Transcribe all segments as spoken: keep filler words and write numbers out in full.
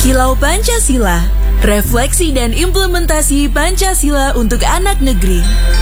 Kilau Pancasila, refleksi dan implementasi Pancasila untuk anak negeri.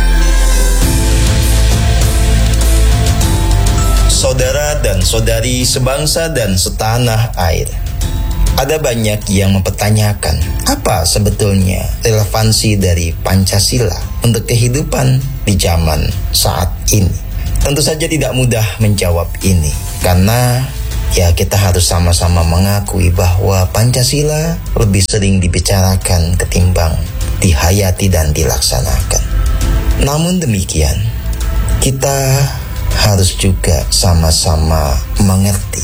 Saudara dan saudari sebangsa dan setanah air, ada banyak yang mempertanyakan apa sebetulnya relevansi dari Pancasila untuk kehidupan di zaman saat ini. Tentu saja tidak mudah menjawab ini, karena ya kita harus sama-sama mengakui bahwa Pancasila lebih sering dibicarakan ketimbang dihayati dan dilaksanakan. Namun demikian, kita harus juga sama-sama mengerti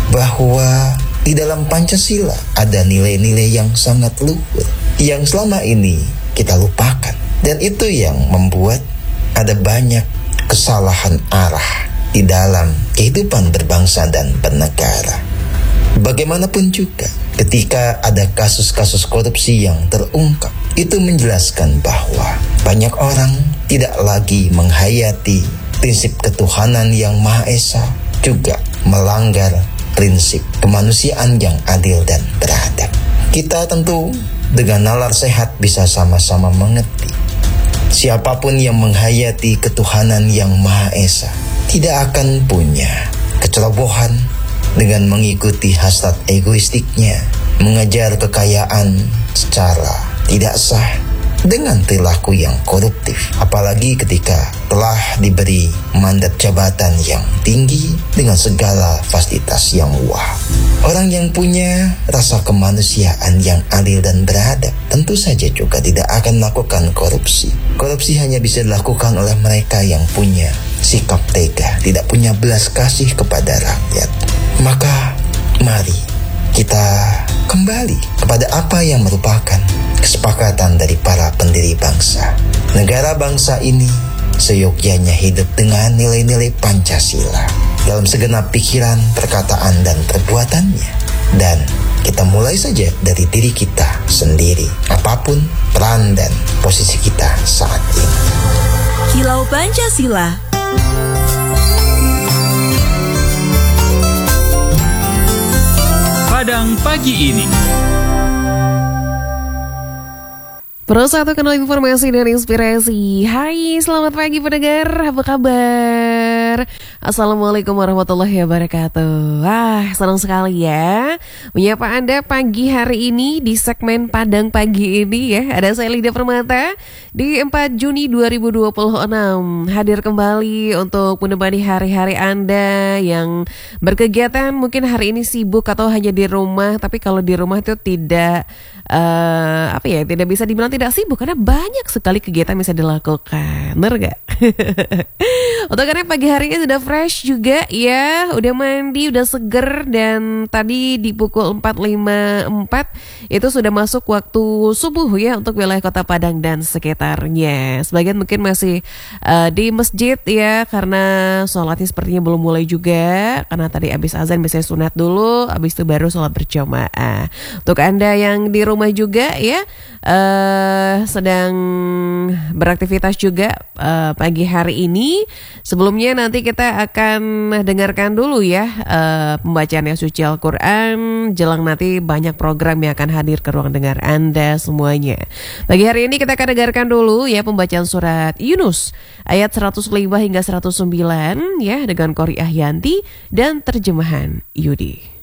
bahwa di dalam Pancasila ada nilai-nilai yang sangat luhur yang selama ini kita lupakan. Dan itu yang membuat ada banyak kesalahan arah di dalam kehidupan berbangsa dan bernegara. Bagaimanapun juga, ketika ada kasus-kasus korupsi yang terungkap, itu menjelaskan bahwa banyak orang tidak lagi menghayati prinsip ketuhanan yang Maha Esa, juga melanggar prinsip kemanusiaan yang adil dan beradab. Kita tentu dengan nalar sehat bisa sama-sama mengerti, siapapun yang menghayati ketuhanan yang Maha Esa tidak akan punya kecerobohan dengan mengikuti hasrat egoistiknya, mengejar kekayaan secara tidak sah, dengan perilaku yang koruptif, apalagi ketika telah diberi mandat jabatan yang tinggi dengan segala fasilitas yang wah. Orang yang punya rasa kemanusiaan yang adil dan beradab tentu saja juga tidak akan melakukan korupsi. Korupsi hanya bisa dilakukan oleh mereka yang punya sikap tega, tidak punya belas kasih kepada rakyat. Maka mari kita kembali kepada apa yang merupakan kesepakatan dari para pendiri bangsa. Negara bangsa ini seyogyanya hidup dengan nilai-nilai Pancasila dalam segenap pikiran, perkataan, dan perbuatannya. Dan kita mulai saja dari diri kita sendiri, apapun peran dan posisi kita saat ini. Kilau Pancasila. Padang pagi ini. Pro satu kenal informasi dan inspirasi. Hai, selamat pagi pendengar, apa kabar? Assalamualaikum warahmatullahi wabarakatuh. Wah, senang sekali ya menyapa Anda pagi hari ini di segmen Padang Pagi ini ya. Ada saya Lida Permata di empat Juni dua ribu dua puluh enam. Hadir kembali untuk menemani hari-hari Anda yang berkegiatan. Mungkin hari ini sibuk atau hanya di rumah, tapi kalau di rumah itu tidak uh, apa ya, tidak bisa dibilang tidak sibuk karena banyak sekali kegiatan bisa dilakukan. Bener gak? Untuk karena pagi hari ini sudah fresh juga ya, udah mandi, udah seger, dan tadi di pukul empat lima puluh empat itu sudah masuk waktu subuh ya untuk wilayah Kota Padang dan sekitarnya. Sebagian mungkin masih uh, di masjid ya, karena sholatnya sepertinya belum mulai juga, karena tadi habis azan biasanya sunat dulu, habis itu baru sholat berjamaah. Untuk Anda yang di rumah juga ya, uh, sedang beraktivitas juga uh, pagi hari ini. Sebelumnya nanti kita akan dengarkan dulu ya uh, pembacaan yang suci Al-Quran. Jelang nanti banyak program yang akan hadir ke ruang dengar Anda semuanya. Pagi hari ini kita akan dengarkan dulu ya pembacaan surat Yunus ayat seratus lima hingga seratus sembilan ya, dengan Qori Ahyanti dan terjemahan Yudi.